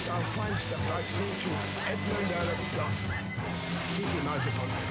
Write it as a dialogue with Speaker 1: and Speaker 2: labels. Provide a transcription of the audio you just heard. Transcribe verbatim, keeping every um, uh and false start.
Speaker 1: I'll find stuff like me to Edmund Arab Goss. Keep your eyes upon